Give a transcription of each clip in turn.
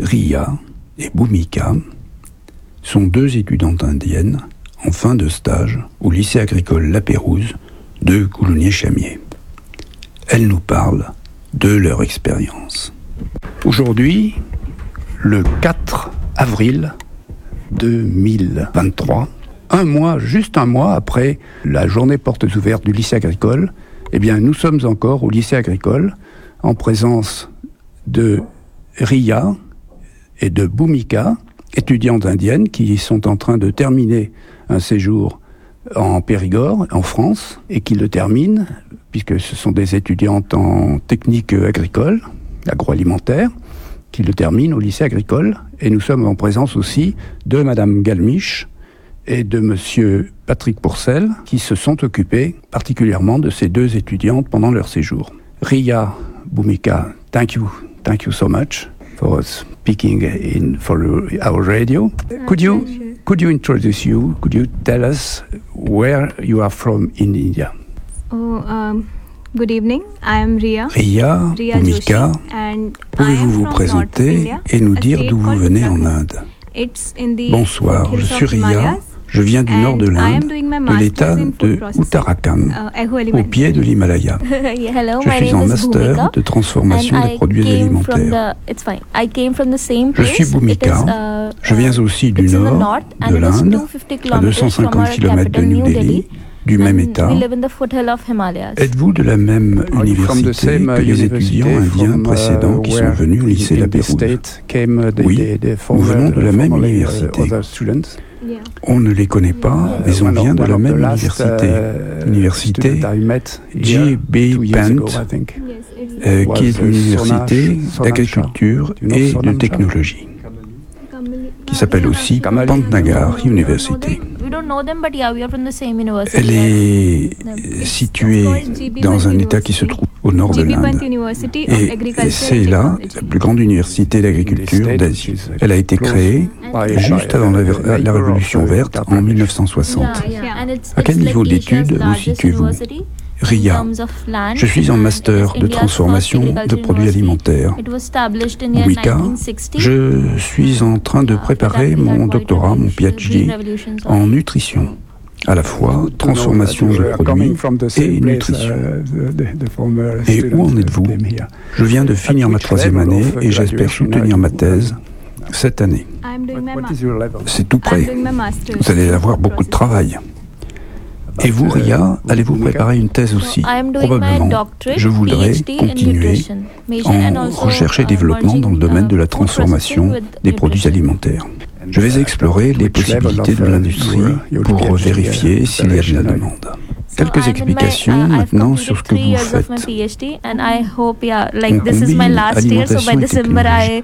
Riya et Bhumika sont deux étudiantes indiennes en fin de stage au lycée agricole La Pérouse de Coulommiers-Chamiers. Elles nous parlent de leur expérience. Aujourd'hui, le 4 avril 2023, juste un mois après la journée portes ouvertes du lycée agricole, eh bien, nous sommes encore au lycée agricole en présence de Riya et de Bhumika, étudiantes indiennes qui sont en train de terminer un séjour en Périgord, en France, et qui le terminent, puisque ce sont des étudiantes en technique agricole, agroalimentaire, qui le terminent au lycée agricole. Et nous sommes en présence aussi de Madame Galmiche et de Monsieur Patrick Pourcel, qui se sont occupés particulièrement de ces deux étudiantes pendant leur séjour. Riya, Bhumika, thank you so much for speaking for our radio. Could you introduce you? Could you tell us where you are from in India? Good evening, I am Riya. Riya, Bhumika, pouvez-vous vous présenter et nous dire d'où vous venez en Inde? Bonsoir, je suis Riya. Je viens du nord de l'Inde, de l'état de Uttarakhand, au pied de l'Himalaya. Je suis en master de transformation des produits alimentaires. Je suis Bhumika. Je viens aussi du nord de l'Inde, à 250 km de New Delhi, du même état. Êtes-vous de la même université que les étudiants indiens précédents qui sont venus au lycée La Pérouse? Oui, nous venons de la même université. On ne les connaît pas, mais on vient de la même université G.B. Pant, qui est l'université d'agriculture et de technologie, qui s'appelle aussi Pantnagar University. Elle est située dans un état qui se trouve au nord de l'Inde. Et c'est là la plus grande université d'agriculture d'Asie. Elle a été créée juste avant la Révolution verte en 1960. À quel niveau d'études vous situez-vous? Riya, je suis en master de transformation de produits alimentaires. Bhumika, je suis en train de préparer mon doctorat, mon PhD, en nutrition, à la fois transformation de produits et nutrition. Et où en êtes-vous? Je viens de finir ma 3e année et j'espère soutenir ma thèse cette année. C'est tout prêt. Vous allez avoir beaucoup de travail. Et vous, Riya, allez-vous préparer une thèse aussi? Probablement. Je voudrais continuer en recherche et développement dans le domaine de la transformation des produits alimentaires. Je vais explorer les possibilités de l'industrie pour vérifier s'il y a de la demande. Quelques explications maintenant sur ce que vous faites. On combine alimentation et technologie.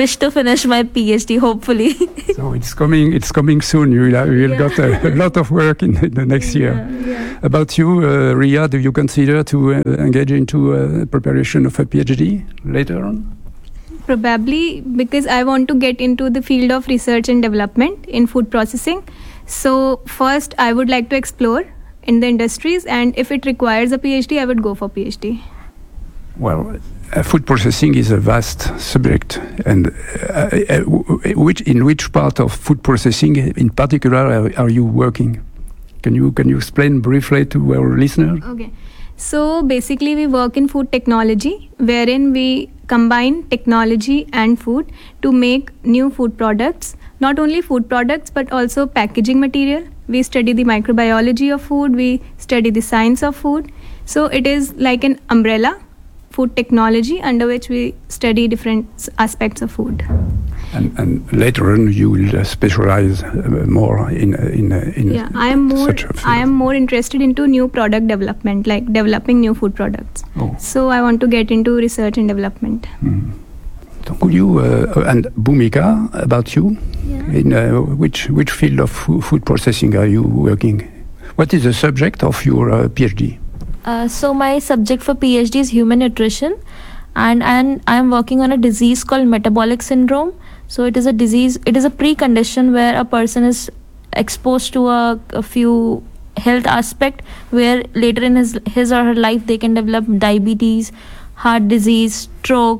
So it's coming soon. You'll got a lot of work in the next year. About you, Riya, do you consider to engage into preparation of a PhD later on? Probably, because I want to get into the field of research and development in food processing. So first, I would like to explore in the industries, and if it requires a PhD, I would go for PhD. Well, food processing is a vast subject, and in which part of food processing in particular are you working? Can you explain briefly to our listeners? Okay. So basically we work in food technology, wherein we combine technology and food to make new food products. Not only food products, but also packaging material. We study the microbiology of food, we study the science of food. So it is like an umbrella, food technology, under which we study different aspects of food. And later on, you will specialize more in I am more interested into new product development, like developing new food products. So I want to get into research and development. So could you and Bhumika, about you? In which field of food processing are you working? What is the subject of your PhD? So my subject for PhD is human nutrition, and I am working on a disease called metabolic syndrome. So it is a disease, it is a precondition where a person is exposed to a few health aspect where later in his or her life they can develop diabetes, heart disease, stroke,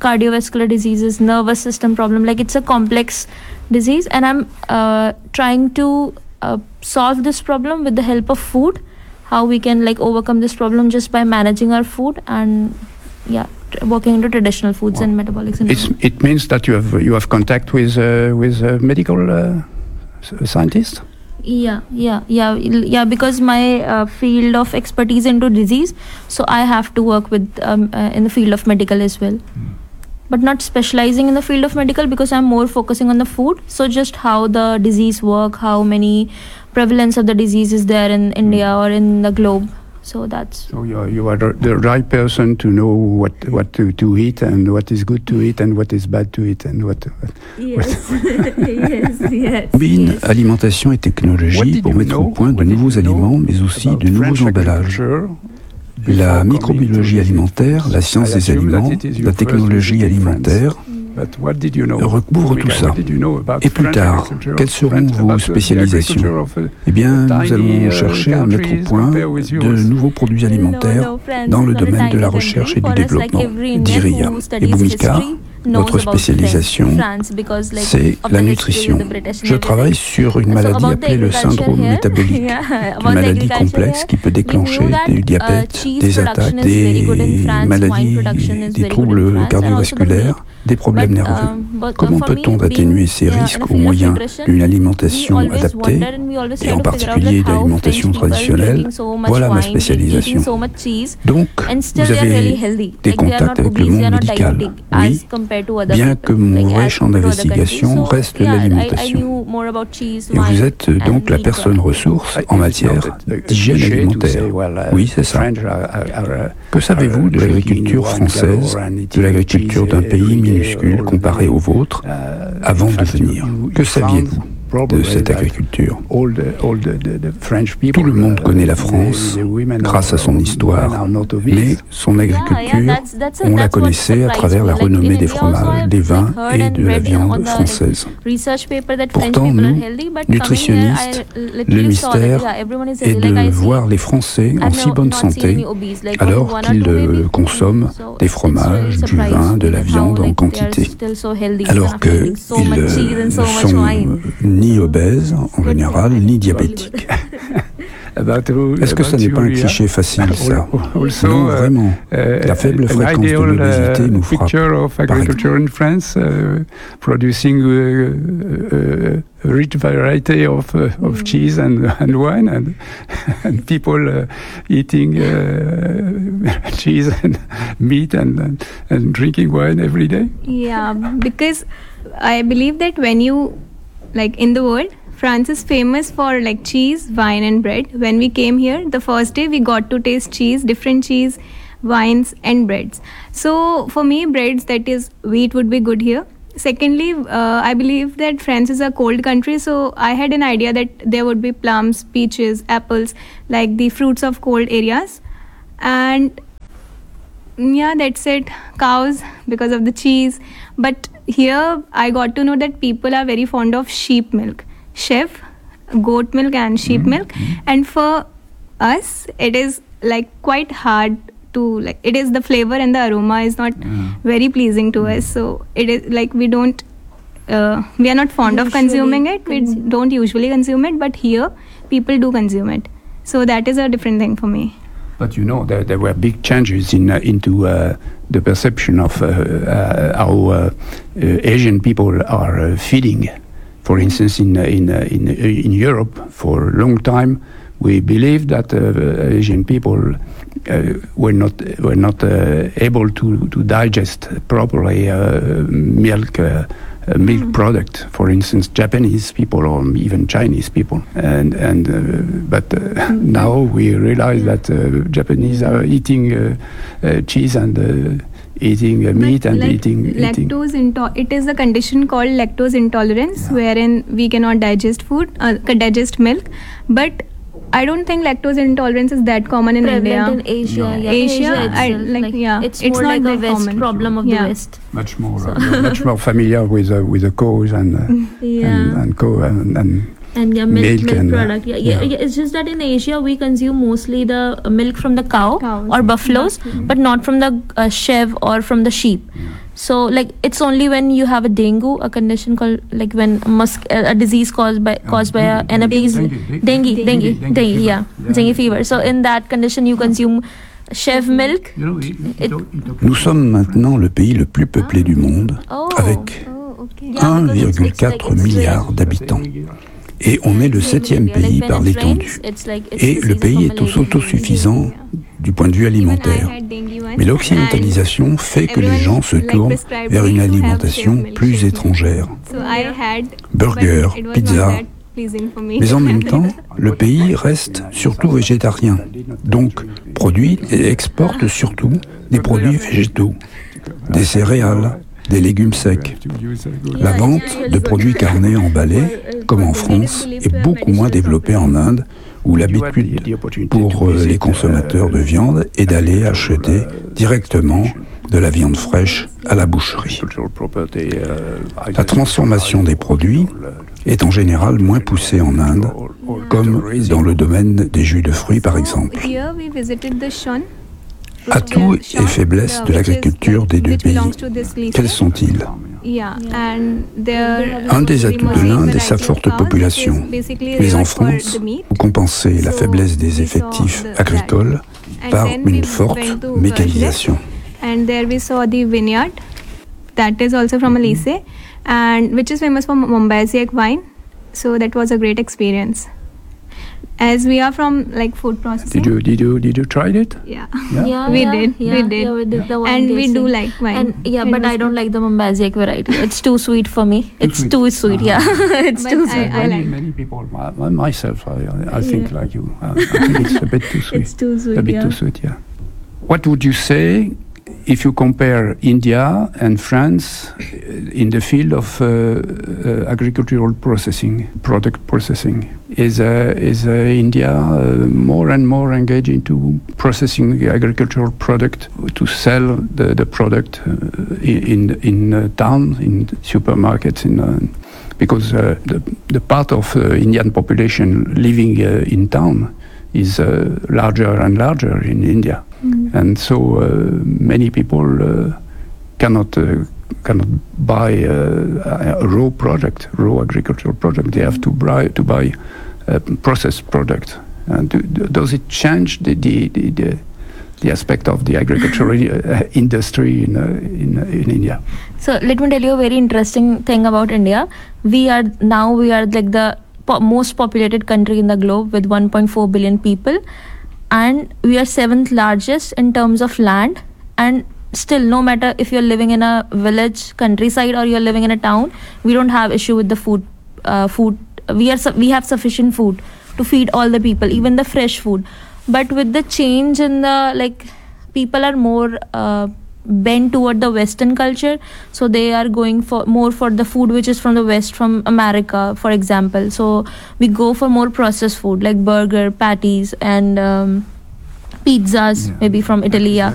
cardiovascular diseases, nervous system problem. Like it's a complex disease, and I'm trying to solve this problem with the help of food. How we can like overcome this problem just by managing our food and working into traditional foods and metabolic syndrome. It means that you have contact with medical scientists. Yeah. Because my field of expertise into disease, so I have to work with in the field of medical as well. But not specializing in the field of medical because I'm more focusing on the food. So just how the disease work, how many prevalence of the disease is there in India or in the globe. So that's. So you are the right person to know what to eat and what is good to eat and what is bad to eat and what. Yes. yes. Combine alimentation et technologie pour mettre au point de nouveaux aliments, mais aussi de nouveaux emballages. La microbiologie alimentaire, la science des aliments, la technologie alimentaire recouvre tout ça. Et plus tard, quelles seront vos spécialisations? Eh bien, nous allons chercher à mettre au point de nouveaux produits alimentaires dans le domaine de la recherche et du développement. Diria et Bhumika, votre spécialisation, c'est la nutrition. Je travaille sur une maladie appelée le syndrome métabolique, une maladie complexe qui peut déclencher du diabète, des attaques, des maladies, des troubles cardiovasculaires, des problèmes nerveux. Comment peut-on atténuer ces risques au moyen d'une alimentation adaptée, et en particulier d'alimentation traditionnelle? Voilà ma spécialisation. Donc, vous avez des contacts avec le monde médical. Oui, bien que mon vrai champ d'investigation reste l'alimentation. Et vous êtes donc la personne ressource en matière d'hygiène alimentaire. Oui, c'est ça. Que savez-vous de l'agriculture française, de l'agriculture d'un pays minuscule comparé au vôtre, avant de venir? Que saviez-vous de cette agriculture? Tout le monde connaît la France grâce à son histoire, mais son agriculture, on la connaissait à travers la renommée des fromages, des vins et de la viande française. Pourtant, nous, nutritionnistes, le mystère est de voir les Français en si bonne santé alors qu'ils consomment des fromages, du vin, de la viande en quantité, alors qu'ils ne sont ni obèses en général, ni diabétiques. Est-ce que ça n'est pas un cliché facile, ça? Non, vraiment. La faible fréquence de l'obésité nous frappe. Agriculture in France, producing a rich variety of cheese and wine, and people eating cheese and meat and drinking wine every day. Yeah, because I believe that when you, like in the world, France is famous for like cheese, wine and bread. When we came here, the first day we got to taste cheese, different cheese, wines and breads. So for me, breads, that is wheat, would be good here. Secondly, I believe that France is a cold country, so I had an idea that there would be plums, peaches, apples, like the fruits of cold areas. And yeah, that's it. Cows because of the cheese. But here I got to know that people are very fond of sheep milk. Chef, goat milk and sheep milk. And for us, it is like quite hard to, like, it is the flavor and the aroma is not very pleasing to us. So it is like we are not fond of consuming it. We don't usually consume it, but here people do consume it. So that is a different thing for me. But you know, there were big changes into the perception of how Asian people are feeding. For instance, in Europe, for a long time, we believed that Asian people were not able to digest properly milk product. For instance, Japanese people or even Chinese people, but now we realize that Japanese are eating cheese and eating meat and eating it is a condition called lactose intolerance, wherein we cannot digest milk. But I don't think lactose intolerance is that common in India. In Asia, no. yeah. It's more not like that a West common problem of the West. Much more familiar with the cows and And milk and product. Yeah. It's just that in Asia we consume mostly the milk from the cows or buffaloes, but not from the sheep or from the sheep. So like it's only when you have a dengue, a condition called like when a disease caused by a dengue fever. So in that condition you consume sheep milk. Nous sommes maintenant le pays le plus peuplé du monde, avec 1,4 milliard d'habitants. Et on est le 7e pays par l'étendue. Et le pays est autosuffisant du point de vue alimentaire. Mais l'occidentalisation fait que les gens se tournent vers une alimentation plus étrangère. Burgers, pizza. Mais en même temps, le pays reste surtout végétarien. Donc, produit et exporte surtout des produits végétaux, des céréales, des légumes secs. La vente de produits carnés emballés, comme en France, est beaucoup moins développée en Inde, où l'habitude pour les consommateurs de viande est d'aller acheter directement de la viande fraîche à la boucherie. La transformation des produits est en général moins poussée en Inde, comme dans le domaine des jus de fruits par exemple. Atouts et faiblesses de l'agriculture des deux pays, quels sont-ils? Un des atouts de l'Inde est sa forte population. Mais en France, vous compensez la faiblesse des effectifs agricoles par une forte mécanisation. And there we saw the vineyard that is also from Elysee, and which is famous for Mombaziak wine. So that was a great experience. As we are from like food processing. Did you try it? Yeah. We did the wine and tasting. We do like wine. And but I don't like the Mombaziak variety. It's too sweet for me. It's too sweet. It's too sweet. Many people, myself, I think like you. I think it's a bit too sweet. It's too sweet. A bit too sweet. Yeah. What would you say if you compare India and France in the field of agricultural processing, product processing? Is India more and more engaged into processing the agricultural product to sell the product in town, in supermarkets, because the part of Indian population living in town is larger and larger in India. And so many people cannot buy a raw agricultural product. They have to buy a processed product. And does it change the aspect of the agricultural industry in India? So let me tell you a very interesting thing about India. We are like the most populated country in the globe with 1.4 billion people. And we are 7th largest in terms of land, and still, no matter if you're living in a village, countryside, or you're living in a town, we don't have issue with the food. We have sufficient food to feed all the people, even the fresh food. But with the change in the people are more bent toward the Western culture, so they are going more for the food which is from the West, from America, for example. So we go for more processed food like burger, patties, and pizzas, maybe from Italy.